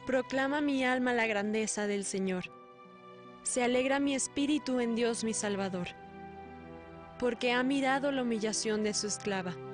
Proclama mi alma la grandeza del Señor. Se alegra mi espíritu en Dios mi Salvador, porque ha mirado la humillación de su esclava.